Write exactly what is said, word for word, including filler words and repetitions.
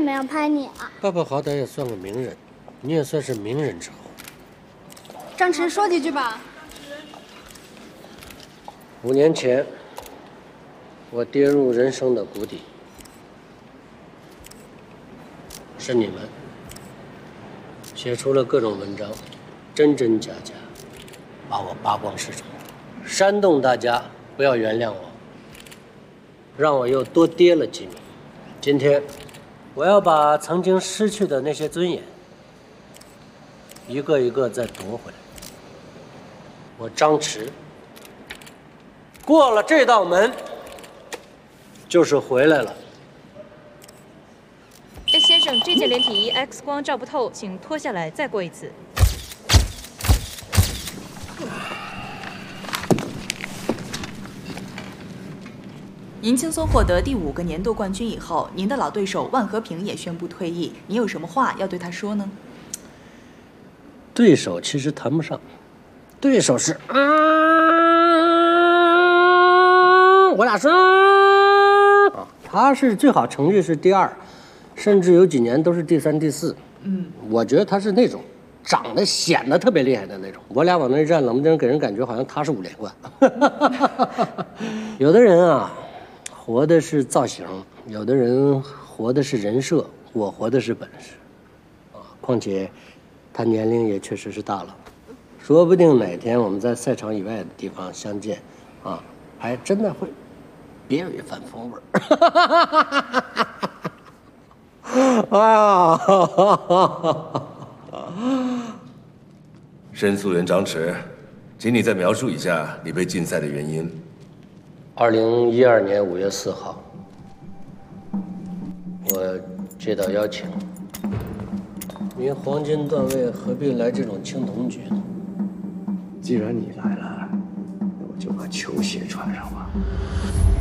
么要拍你啊？ 爸爸好歹也算个名人，你也算是名人之后。 张弛，说几句吧。 五年前，我跌入人生的谷底，是你们写出了各种文章，真真假假，把我扒光示众，煽动大家不要原谅我，让我又多跌了几米。今天，我要把曾经失去的那些尊严，一个一个再夺回来。我张弛过了这道门，就是回来了。 哎，先生，这件连体衣 X 光照不透，请脱下来再过一次。 您轻松获得第五个年度冠军以后，您的老对手万和平也宣布退役，您有什么话要对他说呢？ 对手其实谈不上，对手是啊，我俩是啊，他是最好成绩是第二，甚至有几年都是第三、第四。嗯，我觉得他是那种长得显得特别厉害的那种。我俩往那一站，冷不丁给人感觉好像他是五连冠。有的人啊，活的是造型，有的人活的是人设，我活的是本事。啊，况且他年龄也确实是大了，说不定哪天我们在赛场以外的地方相见，啊，还真的会别有一番风味儿。哎呀！ 申诉人张弛，请你再描述一下你被禁赛的原因。 二零一二年五月四号，我接到邀请，您黄金段位何必来这种青铜局呢？ 既然你来了，那我就把球鞋穿上吧。